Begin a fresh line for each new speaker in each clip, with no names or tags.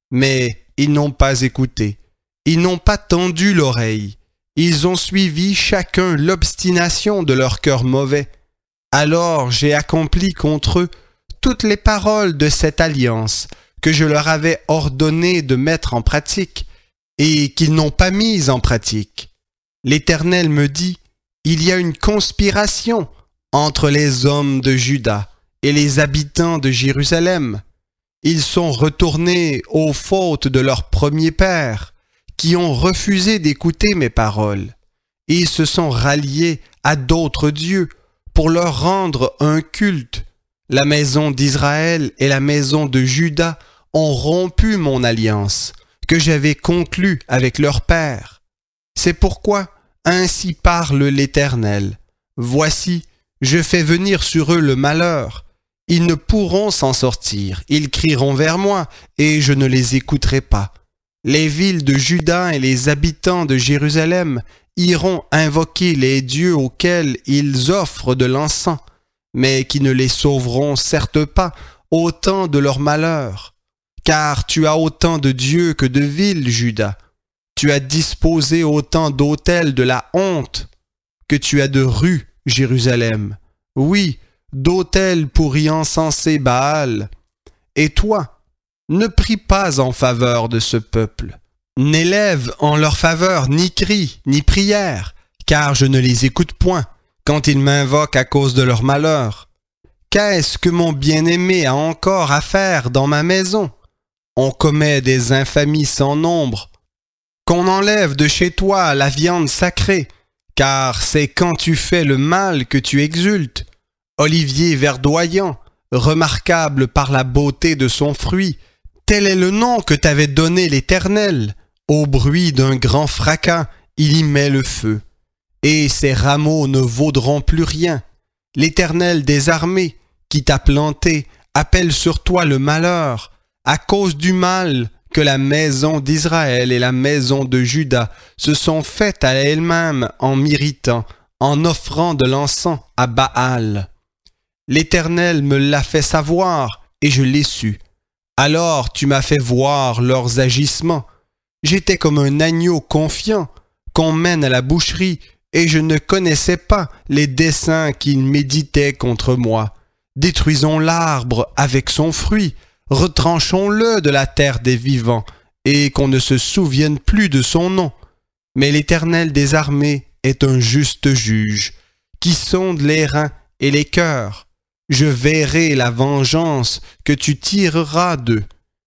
Mais ils n'ont pas écouté. Ils n'ont pas tendu l'oreille. Ils ont suivi chacun l'obstination de leur cœur mauvais. Alors j'ai accompli contre eux toutes les paroles de cette alliance que je leur avais ordonné de mettre en pratique et qu'ils n'ont pas mise en pratique. L'Éternel me dit, il y a une conspiration entre les hommes de Juda et les habitants de Jérusalem. Ils sont retournés aux fautes de leurs premiers pères, qui ont refusé d'écouter mes paroles. Ils se sont ralliés à d'autres dieux pour leur rendre un culte. La maison d'Israël et la maison de Juda ont rompu mon alliance que j'avais conclue avec leur père. C'est pourquoi, ainsi parle l'Éternel. Voici, je fais venir sur eux le malheur. Ils ne pourront s'en sortir. Ils crieront vers moi, et je ne les écouterai pas. Les villes de Juda et les habitants de Jérusalem iront invoquer les dieux auxquels ils offrent de l'encens, mais qui ne les sauveront certes pas au temps de leur malheur. Car tu as autant de dieux que de villes, Juda. Tu as disposé autant d'autels de la honte que tu as de rues, Jérusalem. Oui, d'autels pour y encenser Baal. Et toi, ne prie pas en faveur de ce peuple. N'élève en leur faveur ni cri, ni prière, car je ne les écoute point quand ils m'invoquent à cause de leur malheur. Qu'est-ce que mon bien-aimé a encore à faire dans ma maison? On commet des infamies sans nombre. Qu'on enlève de chez toi la viande sacrée, car c'est quand tu fais le mal que tu exultes. Olivier verdoyant, remarquable par la beauté de son fruit, tel est le nom que t'avait donné l'Éternel. Au bruit d'un grand fracas, il y met le feu. Et ses rameaux ne vaudront plus rien. L'Éternel des armées, qui t'a planté, appelle sur toi le malheur, à cause du mal que la maison d'Israël et la maison de Juda se sont faites à elles-mêmes en m'irritant, en offrant de l'encens à Baal. L'Éternel me l'a fait savoir, et je l'ai su. Alors tu m'as fait voir leurs agissements. J'étais comme un agneau confiant qu'on mène à la boucherie, et je ne connaissais pas les desseins qu'ils méditaient contre moi. Détruisons l'arbre avec son fruit, retranchons-le de la terre des vivants, et qu'on ne se souvienne plus de son nom. Mais l'Éternel des armées est un juste juge, qui sonde les reins et les cœurs. Je verrai la vengeance que tu tireras d'eux,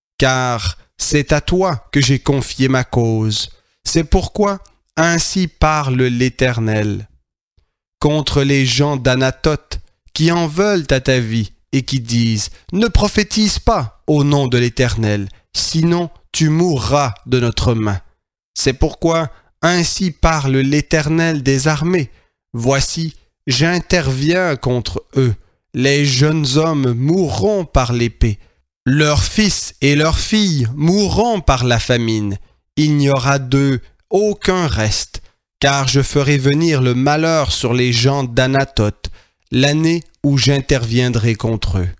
car c'est à toi que j'ai confié ma cause. C'est pourquoi ainsi parle l'Éternel. Contre les gens d'Anatoth, qui en veulent à ta vie, et qui disent « Ne prophétise pas au nom de l'Éternel, sinon tu mourras de notre main. » C'est pourquoi ainsi parle l'Éternel des armées. Voici, j'interviens contre eux. Les jeunes hommes mourront par l'épée. Leurs fils et leurs filles mourront par la famine. Il n'y aura d'eux aucun reste, car je ferai venir le malheur sur les gens d'Anatoth, l'année où j'interviendrai contre eux.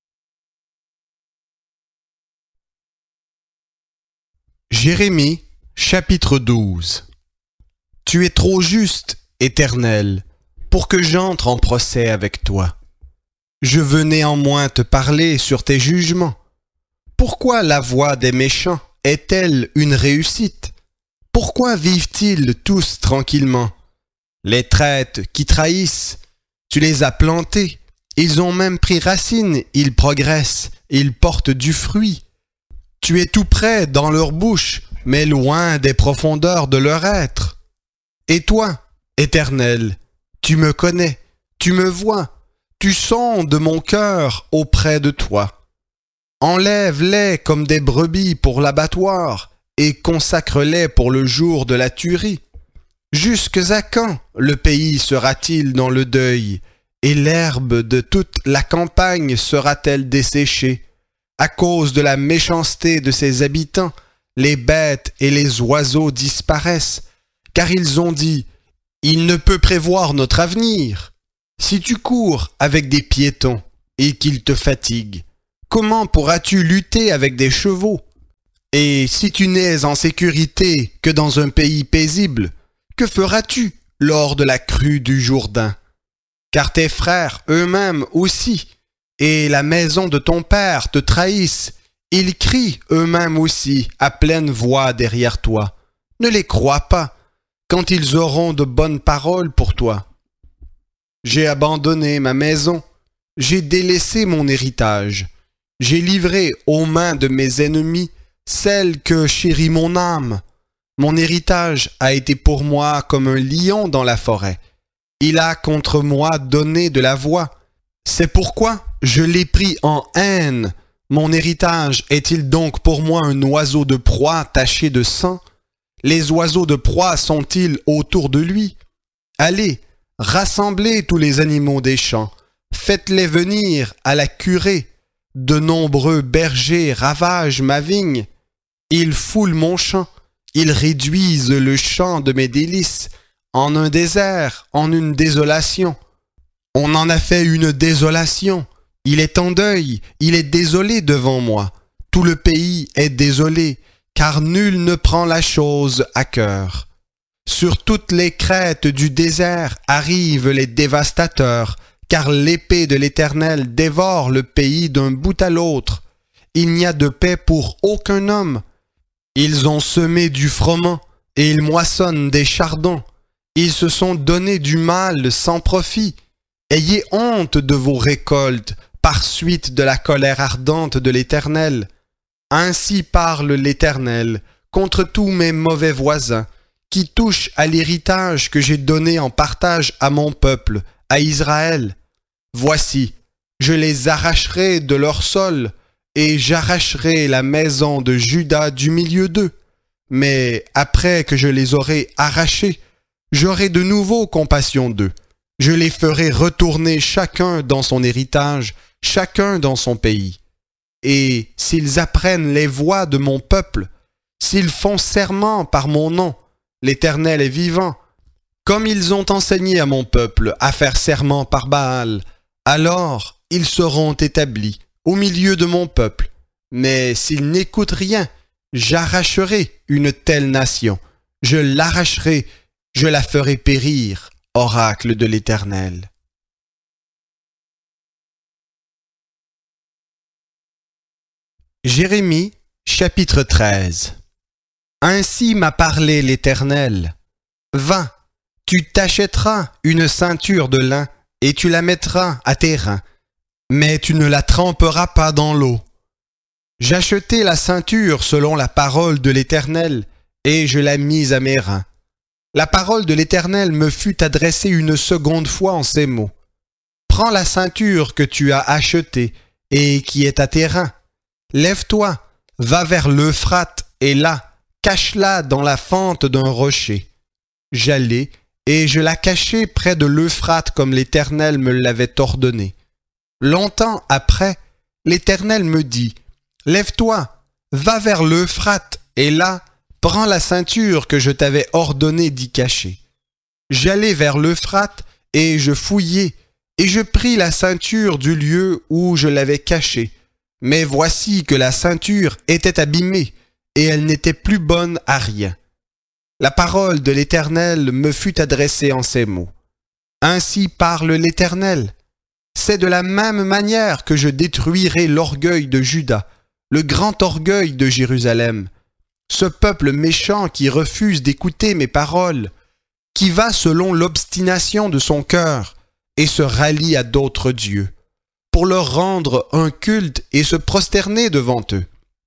Jérémie, chapitre 12. Tu es trop juste, Éternel, pour que j'entre en procès avec toi. Je veux néanmoins te parler sur tes jugements. Pourquoi la voie des méchants est-elle une réussite? Pourquoi vivent-ils tous tranquillement? Les traîtres qui trahissent, tu les as plantés, ils ont même pris racine, ils progressent, ils portent du fruit. Tu es tout près dans leur bouche, mais loin des profondeurs de leur être. Et toi, Éternel, tu me connais, tu me vois, tu sondes mon cœur auprès de toi. Enlève-les comme des brebis pour l'abattoir et consacre-les pour le jour de la tuerie. Jusques à quand le pays sera-t-il dans le deuil et l'herbe de toute la campagne sera-t-elle desséchée? À cause de la méchanceté de ses habitants, les bêtes et les oiseaux disparaissent, car ils ont dit « Il ne peut prévoir notre avenir ». Si tu cours avec des piétons et qu'ils te fatiguent, comment pourras-tu lutter avec des chevaux? Et si tu n'es en sécurité que dans un pays paisible, que feras-tu lors de la crue du Jourdain? Car tes frères eux-mêmes aussi, et la maison de ton père te trahissent. Ils crient eux-mêmes aussi à pleine voix derrière toi. Ne les crois pas, quand ils auront de bonnes paroles pour toi. J'ai abandonné ma maison, j'ai délaissé mon héritage, j'ai livré aux mains de mes ennemis celle que chérit mon âme. Mon héritage a été pour moi comme un lion dans la forêt. Il a contre moi donné de la voix. C'est pourquoi je l'ai pris en haine. Mon héritage est-il donc pour moi un oiseau de proie taché de sang? Les oiseaux de proie sont-ils autour de lui? Allez, rassemblez tous les animaux des champs, faites-les venir à la curée. De nombreux bergers ravagent ma vigne. Ils foulent mon champ, ils réduisent le champ de mes délices en un désert, en une désolation. On en a fait une désolation. Il est en deuil, il est désolé devant moi. Tout le pays est désolé, car nul ne prend la chose à cœur. Sur toutes les crêtes du désert arrivent les dévastateurs, car l'épée de l'Éternel dévore le pays d'un bout à l'autre. Il n'y a de paix pour aucun homme. Ils ont semé du froment, et ils moissonnent des chardons. Ils se sont donné du mal sans profit. Ayez honte de vos récoltes, par suite de la colère ardente de l'Éternel. Ainsi parle l'Éternel contre tous mes mauvais voisins, qui touchent à l'héritage que j'ai donné en partage à mon peuple, à Israël. Voici, je les arracherai de leur sol, et j'arracherai la maison de Juda du milieu d'eux. Mais après que je les aurai arrachés, j'aurai de nouveau compassion d'eux. Je les ferai retourner chacun dans son héritage, chacun dans son pays. Et s'ils apprennent les voies de mon peuple, s'ils font serment par mon nom, l'Éternel est vivant, comme ils ont enseigné à mon peuple à faire serment par Baal, alors ils seront établis au milieu de mon peuple. Mais s'ils n'écoutent rien, j'arracherai une telle nation, je l'arracherai, je la ferai périr, oracle de l'Éternel. Jérémie, chapitre 13. Ainsi m'a parlé l'Éternel. Va, tu t'achèteras une ceinture de lin et tu la mettras à tes reins, mais tu ne la tremperas pas dans l'eau. J'achetai la ceinture selon la parole de l'Éternel et je la mis à mes reins. La parole de l'Éternel me fut adressée une seconde fois en ces mots. Prends la ceinture que tu as achetée et qui est à tes reins. Lève-toi, va vers l'Euphrate et là, cache-la dans la fente d'un rocher. J'allai et je la cachai près de l'Euphrate comme l'Éternel me l'avait ordonné. Longtemps après, l'Éternel me dit, lève-toi, va vers l'Euphrate et là, prends la ceinture que je t'avais ordonné d'y cacher. J'allai vers l'Euphrate et je fouillai et je pris la ceinture du lieu où je l'avais cachée. Mais voici que la ceinture était abîmée, et elle n'était plus bonne à rien. La parole de l'Éternel me fut adressée en ces mots. Ainsi parle l'Éternel. C'est de la même manière que je détruirai l'orgueil de Juda, le grand orgueil de Jérusalem. Ce peuple méchant qui refuse d'écouter mes paroles, qui va selon l'obstination de son cœur, et se rallie à d'autres dieux, pour leur rendre un culte et se prosterner devant eux.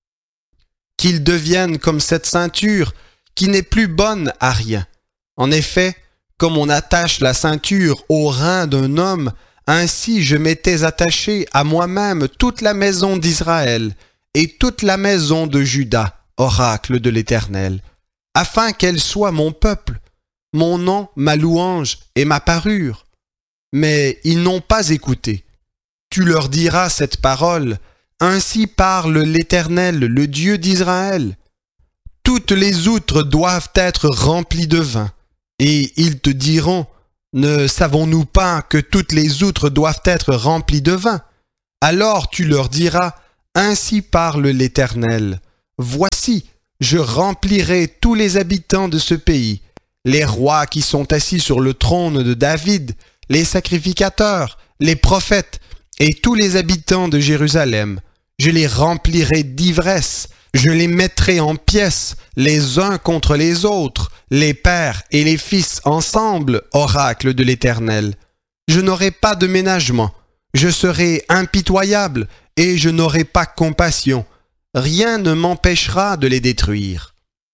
Qu'ils deviennent comme cette ceinture qui n'est plus bonne à rien. En effet, comme on attache la ceinture au rein d'un homme, ainsi je m'étais attaché à moi-même toute la maison d'Israël et toute la maison de Juda, oracle de l'Éternel, afin qu'elle soit mon peuple, mon nom, ma louange et ma parure. Mais ils n'ont pas écouté. Tu leur diras cette parole, ainsi parle l'Éternel, le Dieu d'Israël. Toutes les outres doivent être remplies de vin, et ils te diront, ne savons-nous pas que toutes les outres doivent être remplies de vin? Alors tu leur diras, ainsi parle l'Éternel, Voici, je remplirai tous les habitants de ce pays, les rois qui sont assis sur le trône de David, les sacrificateurs, les prophètes et tous les habitants de Jérusalem. Je les remplirai d'ivresse, je les mettrai en pièces, les uns contre les autres, les pères et les fils ensemble, oracle de l'Éternel. Je n'aurai pas de ménagement, je serai impitoyable et je n'aurai pas compassion. Rien ne m'empêchera de les détruire.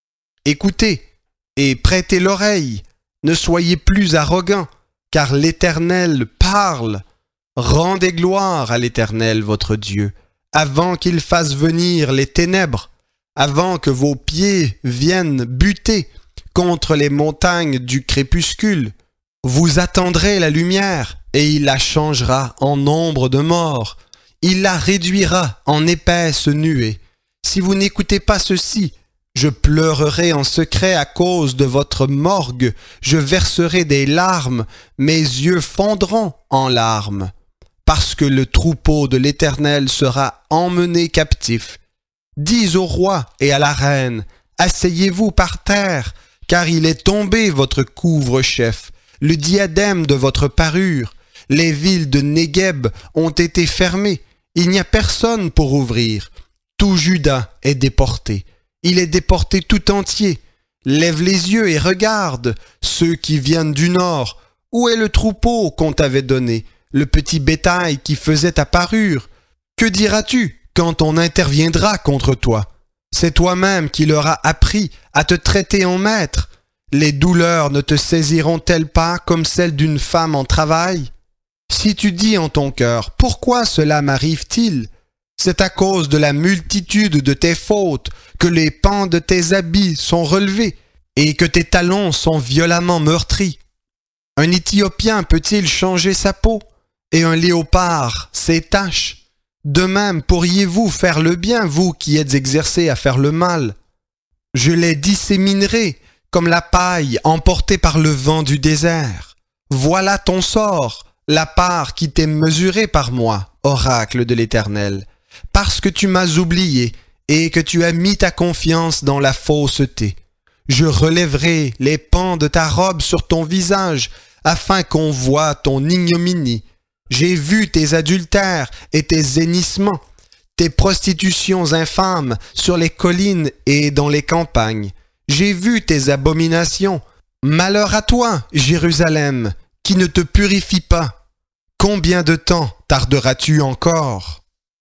Écoutez et prêtez l'oreille, ne soyez plus arrogants, car l'Éternel parle. Rendez gloire à l'Éternel votre Dieu, avant qu'il fasse venir les ténèbres, avant que vos pieds viennent buter contre les montagnes du crépuscule. Vous attendrez la lumière, et il la changera en nombre de morts. Il la réduira en épaisse nuée. Si vous n'écoutez pas ceci, je pleurerai en secret à cause de votre morgue, je verserai des larmes, mes yeux fondront en larmes, parce que le troupeau de l'Éternel sera emmené captif. Dis au roi et à la reine, asseyez-vous par terre, car il est tombé votre couvre-chef, le diadème de votre parure. Les villes de Négueb ont été fermées, il n'y a personne pour ouvrir. Tout Juda est déporté. Il est déporté tout entier. Lève les yeux et regarde ceux qui viennent du nord. Où est le troupeau qu'on t'avait donné, le petit bétail qui faisait ta parure? Que diras-tu quand on interviendra contre toi? C'est toi-même qui leur as appris à te traiter en maître. Les douleurs ne te saisiront-elles pas comme celles d'une femme en travail? Si tu dis en ton cœur, pourquoi cela m'arrive-t-il? C'est à cause de la multitude de tes fautes que les pans de tes habits sont relevés et que tes talons sont violemment meurtris. Un Éthiopien peut-il changer sa peau et un léopard ses taches? De même pourriez-vous faire le bien, vous qui êtes exercés à faire le mal? Je les disséminerai comme la paille emportée par le vent du désert. Voilà ton sort, la part qui t'est mesurée par moi, oracle de l'Éternel. Parce que tu m'as oublié et que tu as mis ta confiance dans la fausseté. Je relèverai les pans de ta robe sur ton visage, afin qu'on voie ton ignominie. J'ai vu tes adultères et tes hennissements, tes prostitutions infâmes sur les collines et dans les campagnes. J'ai vu tes abominations. Malheur à toi, Jérusalem, qui ne te purifie pas. Combien de temps tarderas-tu encore ?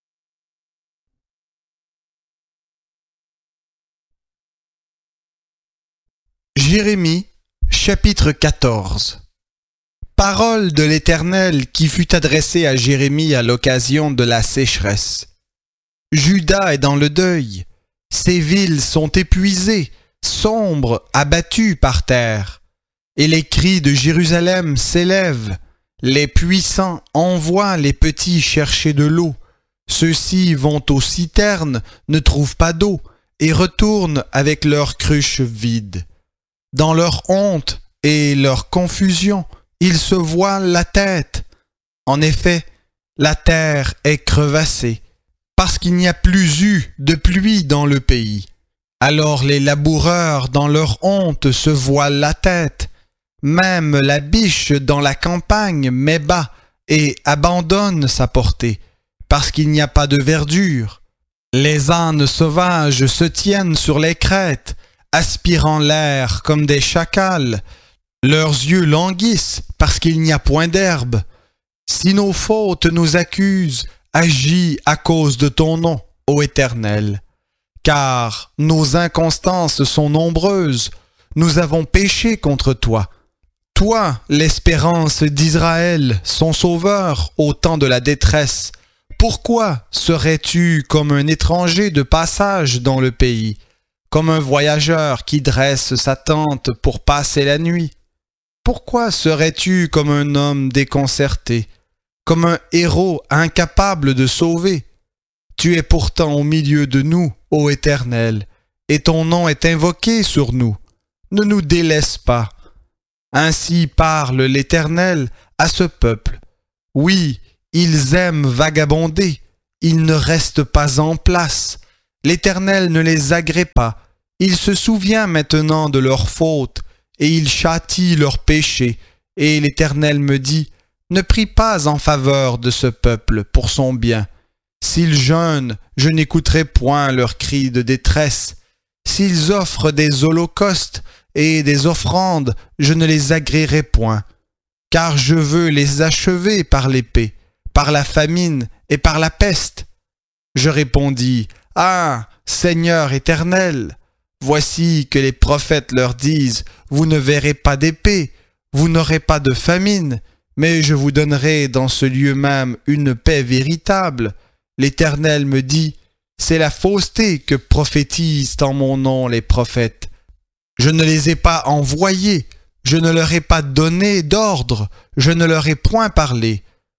Jérémie, chapitre 14. Parole de l'Éternel qui fut adressée à Jérémie à l'occasion de la sécheresse. Juda est dans le deuil, ses villes sont épuisées, sombres, abattues par terre, et les cris de Jérusalem s'élèvent. Les puissants envoient les petits chercher de l'eau. Ceux-ci vont aux citernes, ne trouvent pas d'eau, et retournent avec leurs cruches vides. Dans leur honte et leur confusion, ils se voilent la tête. En effet, la terre est crevassée, parce qu'il n'y a plus eu de pluie dans le pays. Alors les laboureurs dans leur honte se voilent la tête. Même la biche dans la campagne met bas et abandonne sa portée, parce qu'il n'y a pas de verdure. Les ânes sauvages se tiennent sur les crêtes, aspirant l'air comme des chacals. Leurs yeux languissent parce qu'il n'y a point d'herbe. Si nos fautes nous accusent, agis à cause de ton nom, ô Éternel. Car nos inconstances sont nombreuses, nous avons péché contre toi. Toi, l'espérance d'Israël, son sauveur au temps de la détresse, pourquoi serais-tu comme un étranger de passage dans le pays, comme un voyageur qui dresse sa tente pour passer la nuit? Pourquoi serais-tu comme un homme déconcerté, comme un héros incapable de sauver? Tu es pourtant au milieu de nous, ô Éternel, et ton nom est invoqué sur nous. Ne nous délaisse pas. Ainsi parle l'Éternel à ce peuple. Oui, ils aiment vagabonder, ils ne restent pas en place. L'Éternel ne les agrée pas. Il se souvient maintenant de leurs fautes, et il châtie leurs péchés. Et l'Éternel me dit, ne prie pas en faveur de ce peuple pour son bien. S'ils jeûnent, je n'écouterai point leurs cris de détresse. S'ils offrent des holocaustes et des offrandes, je ne les agréerai point. Car je veux les achever par l'épée, par la famine et par la peste. Je répondis, ah, Seigneur éternel, voici que les prophètes leur disent, vous ne verrez pas d'épée, vous n'aurez pas de famine, mais je vous donnerai dans ce lieu même une paix véritable. L'Éternel me dit, c'est la fausseté que prophétisent en mon nom les prophètes. Je ne les ai pas envoyés, je ne leur ai pas donné d'ordre, je ne leur ai point parlé.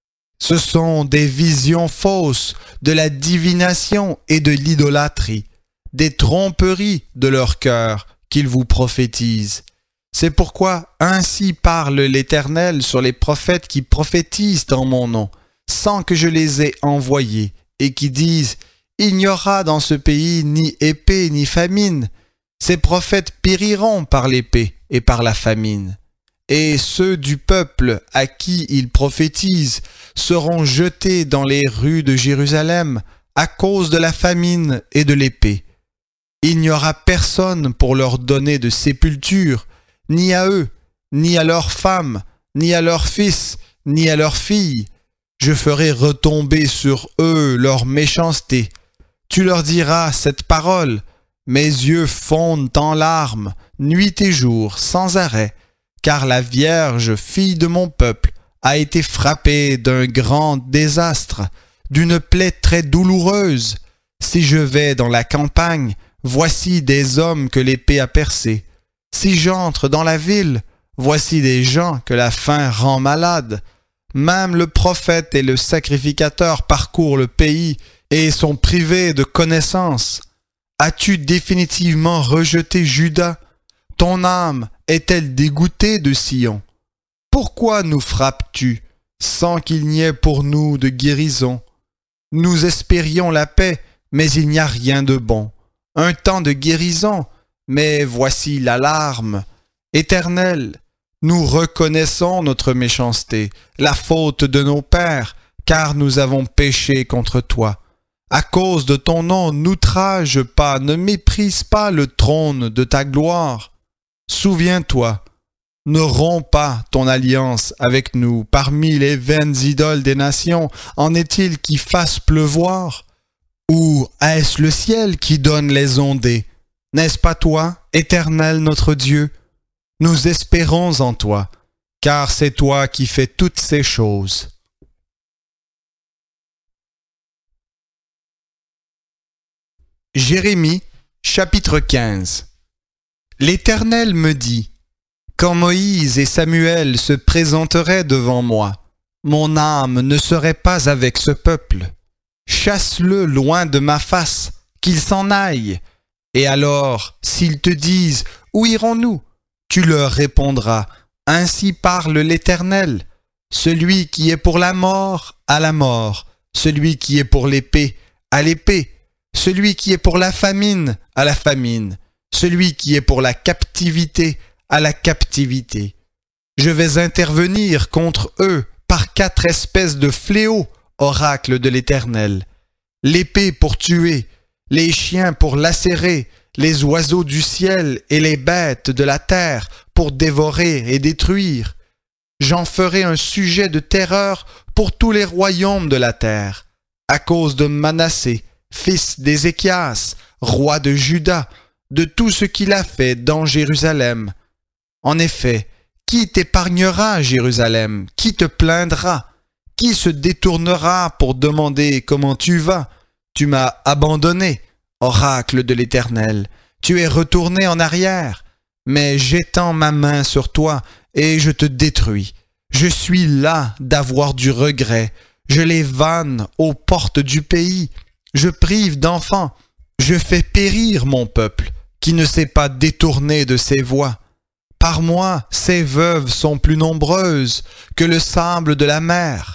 Ce sont des visions fausses, de la divination et de l'idolâtrie, des tromperies de leur cœur qu'ils vous prophétisent. C'est pourquoi ainsi parle l'Éternel sur les prophètes qui prophétisent en mon nom, sans que je les ai envoyés, et qui disent « Il n'y aura dans ce pays ni épée ni famine ». Ces prophètes périront par l'épée et par la famine. Et ceux du peuple à qui ils prophétisent seront jetés dans les rues de Jérusalem à cause de la famine et de l'épée. Il n'y aura personne pour leur donner de sépulture, ni à eux, ni à leurs femmes, ni à leurs fils, ni à leurs filles. Je ferai retomber sur eux leur méchanceté. Tu leur diras cette parole, mes yeux fondent en larmes, nuit et jour, sans arrêt, car la Vierge, fille de mon peuple, a été frappée d'un grand désastre, d'une plaie très douloureuse. Si je vais dans la campagne, voici des hommes que l'épée a percés. Si j'entre dans la ville, voici des gens que la faim rend malades. Même le prophète et le sacrificateur parcourent le pays et sont privés de connaissance. As-tu définitivement rejeté Juda? Ton âme est-elle dégoûtée de Sion? Pourquoi nous frappes-tu sans qu'il n'y ait pour nous de guérison? Nous espérions la paix, mais il n'y a rien de bon. Un temps de guérison, mais voici l'alarme. Éternel, nous reconnaissons notre méchanceté, la faute de nos pères, car nous avons péché contre toi. À cause de ton nom, n'outrage pas, ne méprise pas le trône de ta gloire. Souviens-toi, ne romps pas ton alliance avec nous parmi les vaines idoles des nations. En est-il qui fasse pleuvoir? Ou est-ce le ciel qui donne les ondées? N'est-ce pas toi, Éternel notre Dieu? Nous espérons en toi, car c'est toi qui fais toutes ces choses. Jérémie, chapitre 15. L'Éternel me dit, quand Moïse et Samuel se présenteraient devant moi, mon âme ne serait pas avec ce peuple. Chasse-le loin de ma face, qu'il s'en aille. Et alors, s'ils te disent, où irons-nous? Tu leur répondras, ainsi parle l'Éternel. Celui qui est pour la mort, à la mort. Celui qui est pour l'épée, à l'épée. Celui qui est pour la famine, à la famine. Celui qui est pour la captivité, à la captivité. Je vais intervenir contre eux par 4 espèces de fléaux, oracle de l'Éternel. L'épée pour tuer, les chiens pour lacérer, les oiseaux du ciel et les bêtes de la terre pour dévorer et détruire. J'en ferai un sujet de terreur pour tous les royaumes de la terre, à cause de Manassé, fils d'Ézéchias, roi de Juda, de tout ce qu'il a fait dans Jérusalem. En effet, qui t'épargnera, Jérusalem? Qui te plaindra? Qui se détournera pour demander comment tu vas? Tu m'as abandonné, oracle de l'Éternel. Tu es retourné en arrière, mais j'étends ma main sur toi et je te détruis. Je suis las d'avoir du regret. Je les vanne aux portes du pays. Je prive d'enfants. Je fais périr mon peuple, qui ne s'est pas détourné de ses voies. Par moi, ses veuves sont plus nombreuses que le sable de la mer.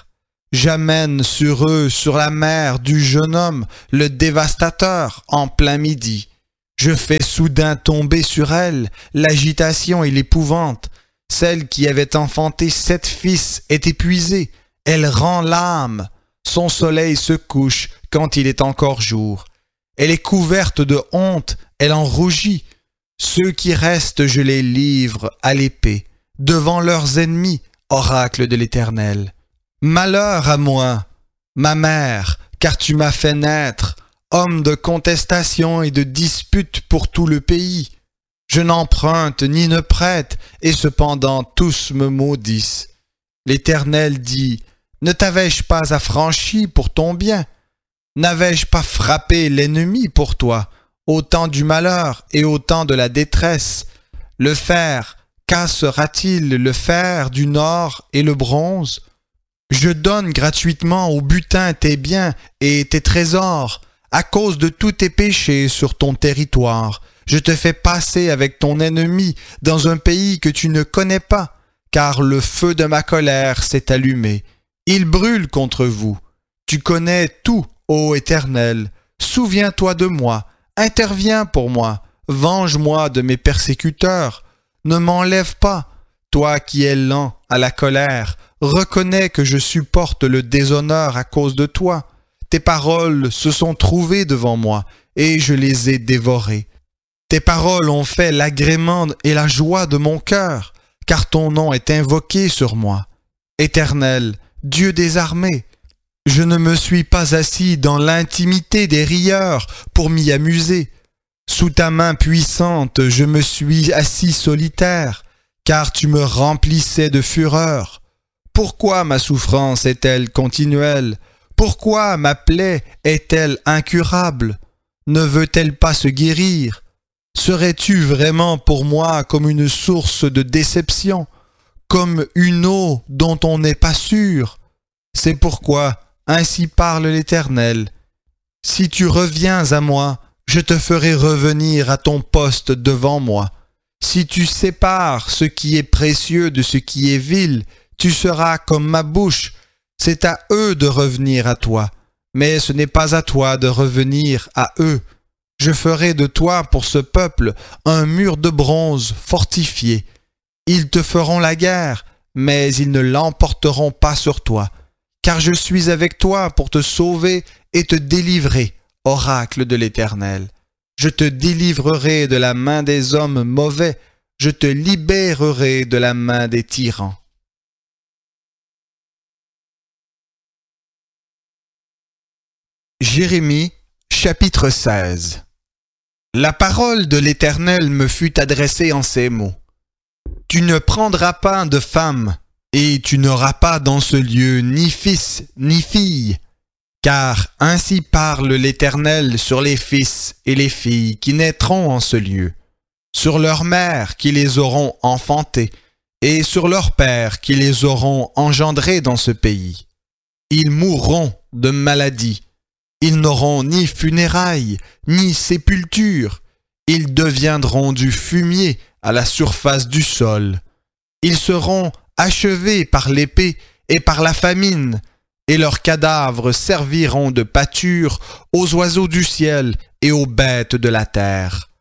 J'amène sur eux, sur la mer du jeune homme, le dévastateur en plein midi. Je fais soudain tomber sur elle l'agitation et l'épouvante. Celle qui avait enfanté 7 fils est épuisée. Elle rend l'âme. Son soleil se couche quand il est encore jour. Elle est couverte de honte, elle en rougit. Ceux qui restent, je les livre à l'épée, devant leurs ennemis, oracle de l'Éternel. Malheur à moi, ma mère, car tu m'as fait naître, homme de contestation et de dispute pour tout le pays. Je n'emprunte ni ne prête, et cependant tous me maudissent. L'Éternel dit, ne t'avais-je pas affranchi pour ton bien? N'avais-je pas frappé l'ennemi pour toi, au temps du malheur et au temps de la détresse? Le fer, cassera-t-il le fer du nord et le bronze? Je donne gratuitement au butin tes biens et tes trésors, à cause de tous tes péchés sur ton territoire. Je te fais passer avec ton ennemi dans un pays que tu ne connais pas, car le feu de ma colère s'est allumé. Il brûle contre vous. Tu connais tout, ô Éternel. Souviens-toi de moi. Interviens pour moi. Venge-moi de mes persécuteurs. Ne m'enlève pas, toi qui es lent à la colère. Reconnais que je supporte le déshonneur à cause de toi. Tes paroles se sont trouvées devant moi, et je les ai dévorées. Tes paroles ont fait l'agrément et la joie de mon cœur, car ton nom est invoqué sur moi. Éternel, Dieu des armées, je ne me suis pas assis dans l'intimité des rieurs pour m'y amuser. Sous ta main puissante, je me suis assis solitaire, car tu me remplissais de fureur. Pourquoi ma souffrance est-elle continuelle? Pourquoi ma plaie est-elle incurable? Ne veut-elle pas se guérir? Serais-tu vraiment pour moi comme une source de déception, comme une eau dont on n'est pas sûr? C'est pourquoi, ainsi parle l'Éternel, si tu reviens à moi, je te ferai revenir à ton poste devant moi. Si tu sépares ce qui est précieux de ce qui est vil, tu seras comme ma bouche. C'est à eux de revenir à toi, mais ce n'est pas à toi de revenir à eux. Je ferai de toi pour ce peuple un mur de bronze fortifié. Ils te feront la guerre, mais ils ne l'emporteront pas sur toi, car je suis avec toi pour te sauver et te délivrer, oracle de l'Éternel. Je te délivrerai de la main des hommes mauvais, je te libérerai de la main des tyrans. Jérémie, chapitre 16. La parole de l'Éternel me fut adressée en ces mots. Tu ne prendras pas de femme, et tu n'auras pas dans ce lieu ni fils ni fille, car ainsi parle l'Éternel sur les fils et les filles qui naîtront en ce lieu, sur leurs mères qui les auront enfantés, et sur leurs pères qui les auront engendrés dans ce pays. Ils mourront de maladie. Ils n'auront ni funérailles, ni sépulture. Ils deviendront du fumier à la surface du sol. Ils seront achevés par l'épée et par la famine, et leurs cadavres serviront de pâture aux oiseaux du ciel et aux bêtes de la terre.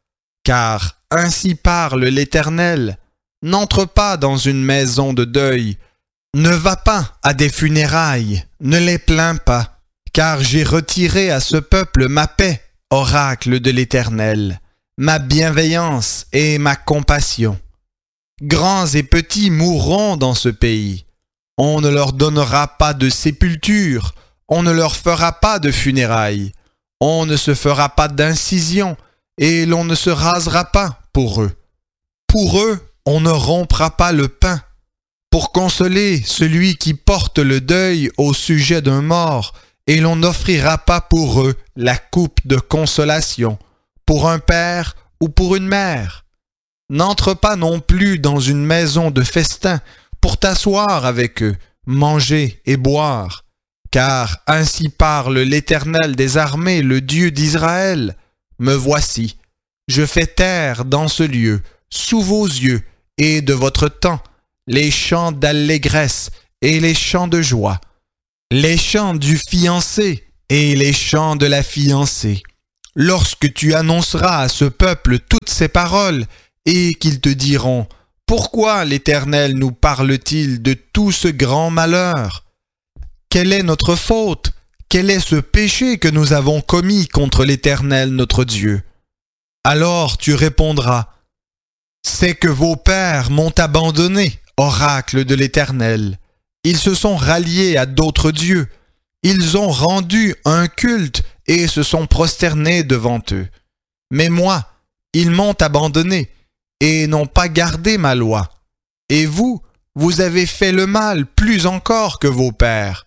Car ainsi parle l'Éternel, n'entre pas dans une maison de deuil, ne va pas à des funérailles, ne les plains pas. Car j'ai retiré à ce peuple ma paix, oracle de l'Éternel, ma bienveillance et ma compassion. Grands et petits mourront dans ce pays. On ne leur donnera pas de sépulture, on ne leur fera pas de funérailles, on ne se fera pas d'incision, et l'on ne se rasera pas pour eux. Pour eux, on ne rompra pas le pain. Pour consoler celui qui porte le deuil au sujet d'un mort, et l'on n'offrira pas pour eux la coupe de consolation, pour un père ou pour une mère. N'entre pas non plus dans une maison de festin pour t'asseoir avec eux, manger et boire, car ainsi parle l'Éternel des armées, le Dieu d'Israël. Me voici, je fais taire dans ce lieu, sous vos yeux et de votre temps, les chants d'allégresse et les chants de joie. les chants du fiancé et les chants de la fiancée. Lorsque tu annonceras à ce peuple toutes ces paroles, et qu'ils te diront « Pourquoi l'Éternel nous parle-t-il de tout ce grand malheur? Quelle est notre faute? Quel est ce péché que nous avons commis contre l'Éternel notre Dieu? » Alors tu répondras « C'est que vos pères m'ont abandonné, oracle de l'Éternel. Ils se sont ralliés à d'autres dieux. Ils ont rendu un culte et se sont prosternés devant eux. Mais moi, ils m'ont abandonné et n'ont pas gardé ma loi. Et vous, vous avez fait le mal plus encore que vos pères.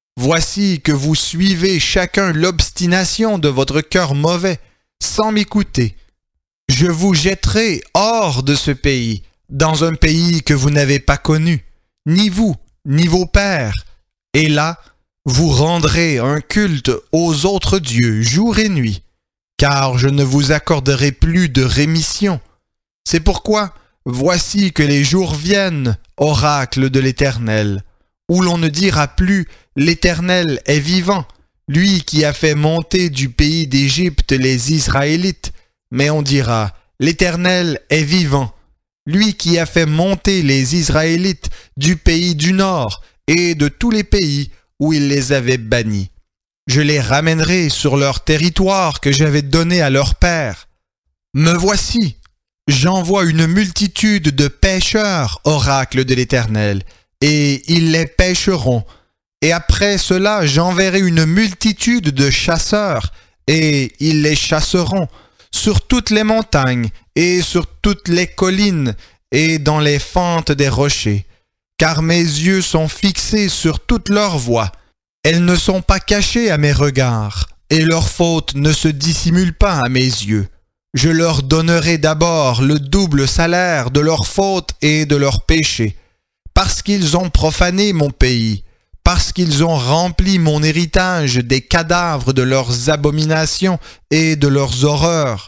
Voici que vous suivez chacun l'obstination de votre cœur mauvais, sans m'écouter. Je vous jetterai hors de ce pays, dans un pays que vous n'avez pas connu, ni vous, ni vos pères. Et là, vous rendrez un culte aux autres dieux jour et nuit, car je ne vous accorderai plus de rémission. C'est pourquoi, voici que les jours viennent, oracle de l'Éternel, où l'on ne dira plus « L'Éternel est vivant, lui qui a fait monter du pays d'Égypte les Israélites », mais on dira « L'Éternel est vivant, lui qui a fait monter les Israélites du pays du nord et de tous les pays où il les avait bannis. Je les ramènerai sur leur territoire que j'avais donné à leurs pères. Me voici, j'envoie une multitude de pêcheurs, oracle de l'Éternel, et ils les pêcheront. Et après cela, j'enverrai une multitude de chasseurs, et ils les chasseront sur toutes les montagnes et sur toutes les collines et dans les fentes des rochers. Car mes yeux sont fixés sur toutes leurs voies. Elles ne sont pas cachées à mes regards, et leurs fautes ne se dissimulent pas à mes yeux. Je leur donnerai d'abord le double salaire de leurs fautes et de leurs péchés, parce qu'ils ont profané mon pays, parce qu'ils ont rempli mon héritage des cadavres de leurs abominations et de leurs horreurs.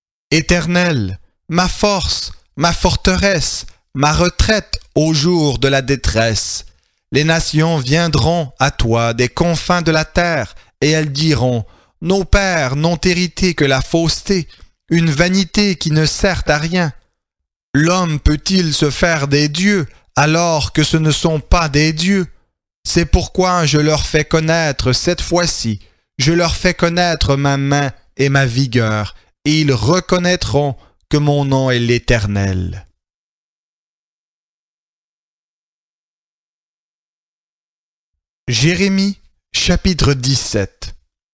Éternel, ma force, ma forteresse, ma retraite au jour de la détresse. Les nations viendront à toi des confins de la terre, et elles diront « Nos pères n'ont hérité que la fausseté, une vanité qui ne sert à rien. L'homme peut-il se faire des dieux alors que ce ne sont pas des dieux? C'est pourquoi je leur fais connaître cette fois-ci, je leur fais connaître ma main et ma vigueur, et ils reconnaîtront que mon nom est l'Éternel. » Jérémie, chapitre 17.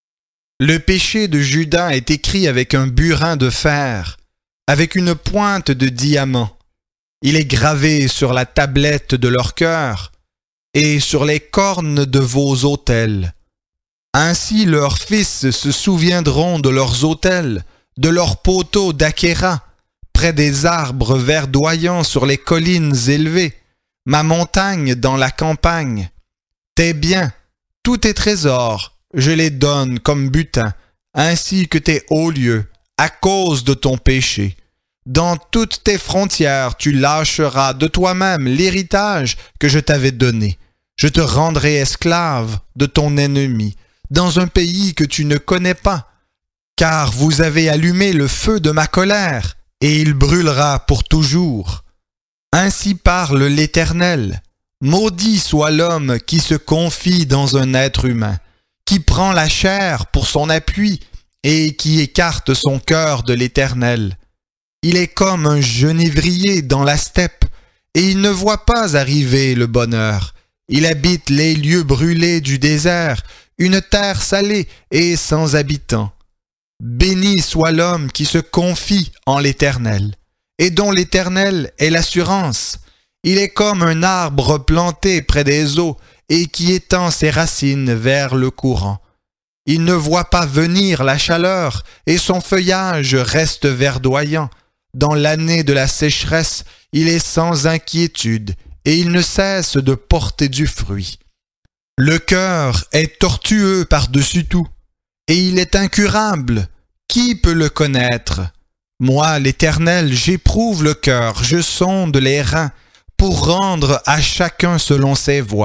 Le péché de Juda est écrit avec un burin de fer, avec une pointe de diamant. Il est gravé sur la tablette de leur cœur et sur les cornes de vos autels. Ainsi leurs fils se souviendront de leurs autels, de leurs poteaux d'Achéra, près des arbres verdoyants sur les collines élevées, ma montagne dans la campagne. Tes biens, tous tes trésors, je les donne comme butin, ainsi que tes hauts lieux, à cause de ton péché. Dans toutes tes frontières, tu lâcheras de toi-même l'héritage que je t'avais donné. Je te rendrai esclave de ton ennemi, dans un pays que tu ne connais pas, car vous avez allumé le feu de ma colère, et il brûlera pour toujours. Ainsi parle l'Éternel. Maudit soit l'homme qui se confie dans un être humain, qui prend la chair pour son appui et qui écarte son cœur de l'Éternel. Il est comme un genévrier dans la steppe, et il ne voit pas arriver le bonheur. Il habite les lieux brûlés du désert, une terre salée et sans habitants. Béni soit l'homme qui se confie en l'Éternel, et dont l'Éternel est l'assurance. Il est comme un arbre planté près des eaux et qui étend ses racines vers le courant. Il ne voit pas venir la chaleur et son feuillage reste verdoyant. Dans l'année de la sécheresse, il est sans inquiétude et il ne cesse de porter du fruit. Le cœur est tortueux par-dessus tout et il est incurable. Qui peut le connaître? Moi, l'Éternel, j'éprouve le cœur, je sonde les reins, pour rendre à chacun selon ses voies,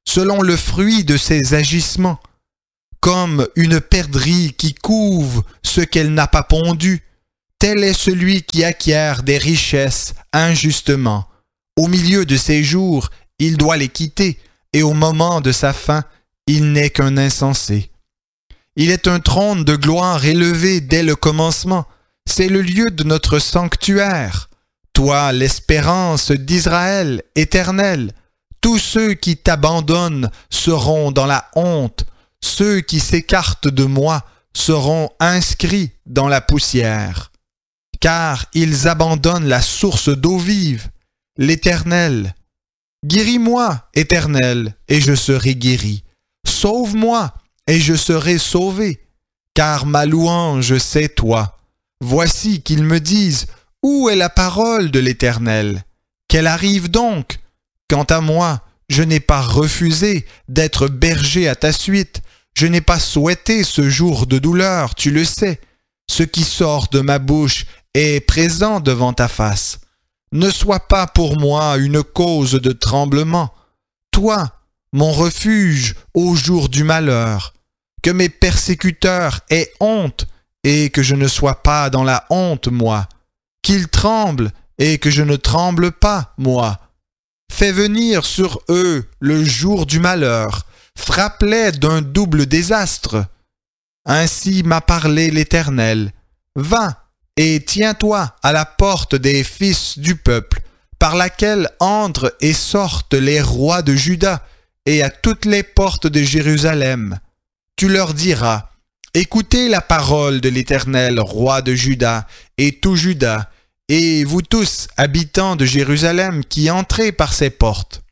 selon le fruit de ses agissements. Comme une perdrix qui couve ce qu'elle n'a pas pondu, tel est celui qui acquiert des richesses injustement. Au milieu de ses jours, il doit les quitter, et au moment de sa fin, il n'est qu'un insensé. Il est un trône de gloire élevé dès le commencement. C'est le lieu de notre sanctuaire. Toi, l'espérance d'Israël éternelle, tous ceux qui t'abandonnent seront dans la honte. Ceux qui s'écartent de moi seront inscrits dans la poussière. Car ils abandonnent la source d'eau vive, l'Éternel. Guéris-moi, Éternel, et je serai guéri. Sauve-moi, et je serai sauvé, car ma louange c'est toi. Voici qu'ils me disent, où est la parole de l'Éternel? Qu'elle arrive donc. Quant à moi, je n'ai pas refusé d'être berger à ta suite. Je n'ai pas souhaité ce jour de douleur, tu le sais. Ce qui sort de ma bouche est présent devant ta face. Ne sois pas pour moi une cause de tremblement. Toi, mon refuge au jour du malheur. Que mes persécuteurs aient honte et que je ne sois pas dans la honte, moi. Qu'ils tremblent et que je ne tremble pas, moi. Fais venir sur eux le jour du malheur. Frappe-les d'un double désastre. Ainsi m'a parlé l'Éternel. Va et tiens-toi à la porte des fils du peuple, par laquelle entrent et sortent les rois de Juda, et à toutes les portes de Jérusalem. Tu leur diras, écoutez la parole de l'Éternel, roi de Juda, et tout Juda, et vous tous, habitants de Jérusalem, qui entrez par ces portes.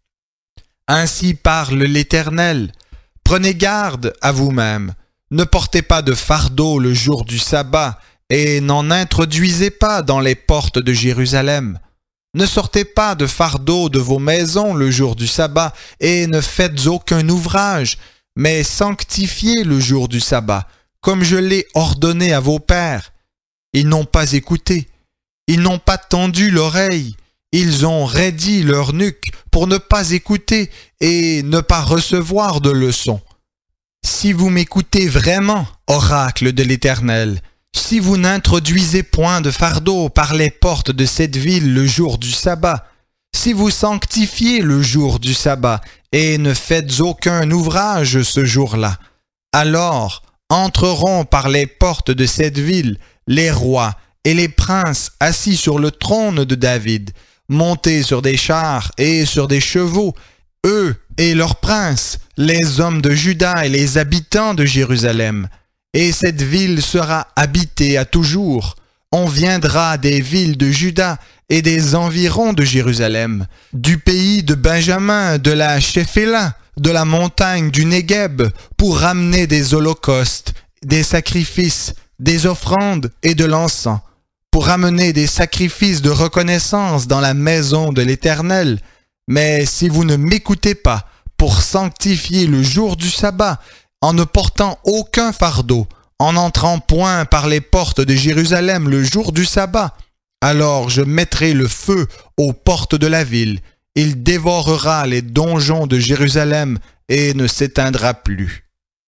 Ainsi parle l'Éternel. Prenez garde à vous-même. Ne portez pas de fardeau le jour du sabbat, et n'en introduisez pas dans les portes de Jérusalem. Ne sortez pas de fardeau de vos maisons le jour du sabbat, et ne faites aucun ouvrage, mais sanctifiez le jour du sabbat, comme je l'ai ordonné à vos pères. Ils n'ont pas écouté, ils n'ont pas tendu l'oreille, ils ont raidi leur nuque pour ne pas écouter et ne pas recevoir de leçons. Si vous m'écoutez vraiment, oracle de l'Éternel, si vous n'introduisez point de fardeau par les portes de cette ville le jour du sabbat, si vous sanctifiez le jour du sabbat et ne faites aucun ouvrage ce jour-là, alors entreront par les portes de cette ville les rois et les princes assis sur le trône de David, montés sur des chars et sur des chevaux, eux et leurs princes, les hommes de Juda et les habitants de Jérusalem. Et cette ville sera habitée à toujours. On viendra des villes de Juda et des environs de Jérusalem, du pays de Benjamin, de la Shéphéla, de la montagne du Négueb, pour ramener des holocaustes, des sacrifices, des offrandes et de l'encens, pour ramener des sacrifices de reconnaissance dans la maison de l'Éternel. Mais si vous ne m'écoutez pas pour sanctifier le jour du sabbat, en ne portant aucun fardeau, en n'entrant point par les portes de Jérusalem le jour du sabbat, alors je mettrai le feu aux portes de la ville. Il dévorera les donjons de Jérusalem et ne s'éteindra plus.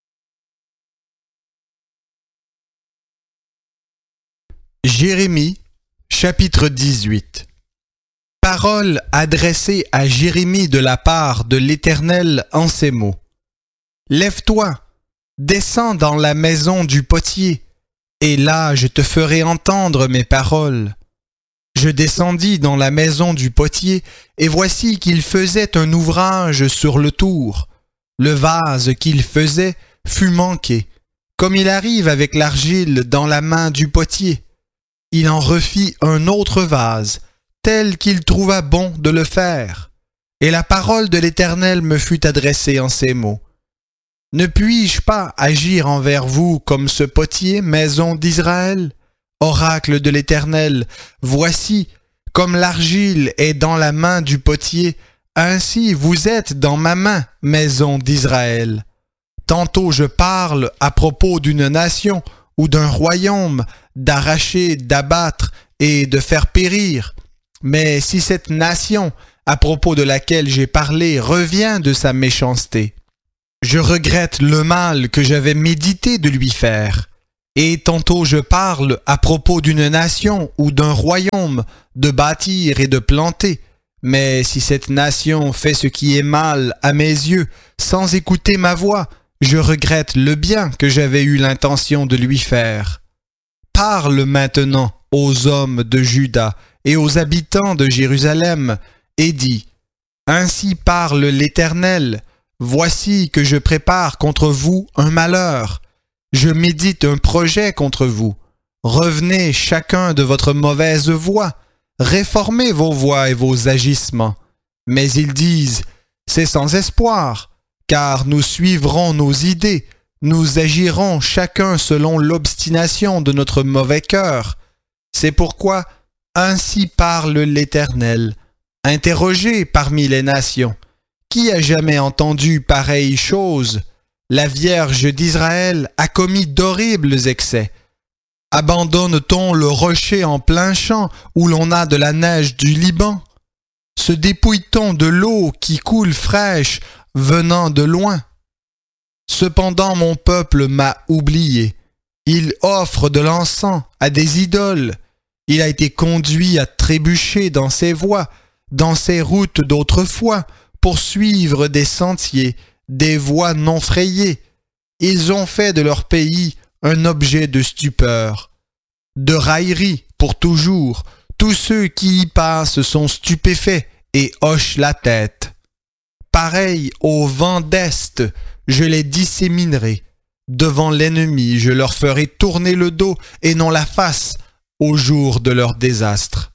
Jérémie, chapitre 18. Parole adressée à Jérémie de la part de l'Éternel en ces mots. Lève-toi, descends dans la maison du potier, et là je te ferai entendre mes paroles. Je descendis dans la maison du potier, et voici qu'il faisait un ouvrage sur le tour. Le vase qu'il faisait fut manqué, comme il arrive avec l'argile dans la main du potier. Il en refit un autre vase, tel qu'il trouva bon de le faire. Et la parole de l'Éternel me fut adressée en ces mots. Ne puis-je pas agir envers vous comme ce potier, maison d'Israël? Oracle de l'Éternel, voici, comme l'argile est dans la main du potier, ainsi vous êtes dans ma main, maison d'Israël. Tantôt je parle à propos d'une nation ou d'un royaume, d'arracher, d'abattre et de faire périr. Mais si cette nation à propos de laquelle j'ai parlé, revient de sa méchanceté. Je regrette le mal que j'avais médité de lui faire. Et tantôt je parle à propos d'une nation ou d'un royaume, de bâtir et de planter. Mais si cette nation fait ce qui est mal à mes yeux, sans écouter ma voix, je regrette le bien que j'avais eu l'intention de lui faire. Parle maintenant aux hommes de Juda et aux habitants de Jérusalem, et dis, « Ainsi parle l'Éternel, voici que je prépare contre vous un malheur. Je médite un projet contre vous. Revenez chacun de votre mauvaise voie, réformez vos voies et vos agissements. » Mais ils disent, « C'est sans espoir, car nous suivrons nos idées, nous agirons chacun selon l'obstination de notre mauvais cœur. C'est pourquoi, ainsi parle l'Éternel. Interrogez parmi les nations, qui a jamais entendu pareille chose? La Vierge d'Israël a commis d'horribles excès. Abandonne-t-on le rocher en plein champ où l'on a de la neige du Liban? Se dépouille-t-on de l'eau qui coule fraîche venant de loin? Cependant mon peuple m'a oublié. Il offre de l'encens à des idoles. Il a été conduit à trébucher dans ses voies, dans ses routes d'autrefois, pour suivre des sentiers, des voies non frayées. Ils ont fait de leur pays un objet de stupeur, de raillerie pour toujours. Tous ceux qui y passent sont stupéfaits et hochent la tête. Pareil au vent d'Est, je les disséminerai. Devant l'ennemi, je leur ferai tourner le dos et non la face au jour de leur désastre.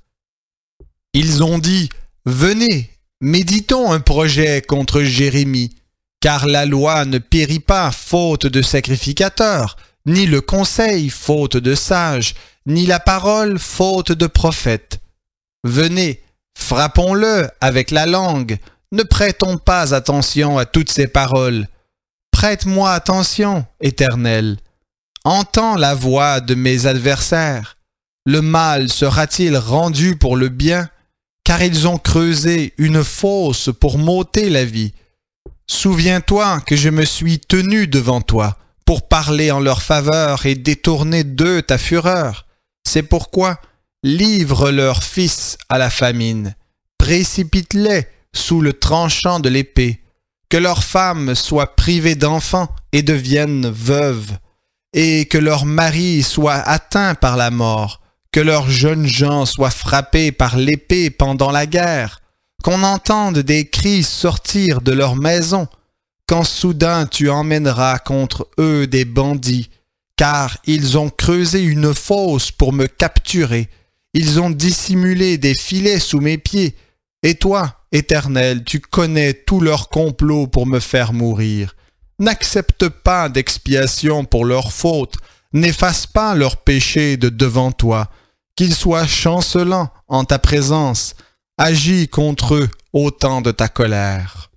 Ils ont dit, « Venez, méditons un projet contre Jérémie, car la loi ne périt pas faute de sacrificateurs, ni le conseil faute de sages, ni la parole faute de prophètes. Venez, frappons-le avec la langue, ne prêtons pas attention à toutes ces paroles. Prête-moi attention, Éternel. Entends la voix de mes adversaires. Le mal sera-t-il rendu pour le bien, car ils ont creusé une fosse pour m'ôter la vie. Souviens-toi que je me suis tenu devant toi pour parler en leur faveur et détourner d'eux ta fureur. C'est pourquoi livre leurs fils à la famine, précipite-les sous le tranchant de l'épée, que leurs femmes soient privées d'enfants et deviennent veuves, et que leurs maris soient atteints par la mort, que leurs jeunes gens soient frappés par l'épée pendant la guerre, qu'on entende des cris sortir de leurs maisons, quand soudain tu emmèneras contre eux des bandits, car ils ont creusé une fosse pour me capturer, ils ont dissimulé des filets sous mes pieds, et toi, Éternel, tu connais tous leurs complots pour me faire mourir. N'accepte pas d'expiation pour leurs fautes, n'efface pas leurs péchés de devant toi, qu'ils soient chancelants en ta présence, agis contre eux au temps de ta colère.